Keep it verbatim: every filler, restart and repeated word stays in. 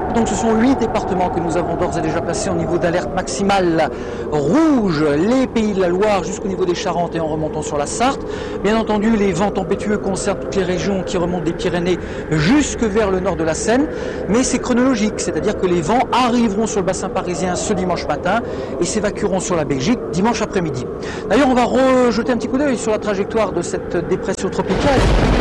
Donc ce sont huit départements que nous avons d'ores et déjà placés au niveau d'alerte maximale rouge, les Pays de la Loire jusqu'au niveau des Charentes et en remontant sur la Sarthe. Bien entendu, les vents tempétueux concernent toutes les régions qui remontent des Pyrénées jusque vers le nord de la Seine, mais c'est chronologique, c'est-à-dire que les vents arriveront sur le bassin parisien ce dimanche matin et s'évacueront sur la Belgique dimanche après-midi. D'ailleurs, on va rejeter un petit coup d'œil sur la trajectoire de cette dépression tropicale.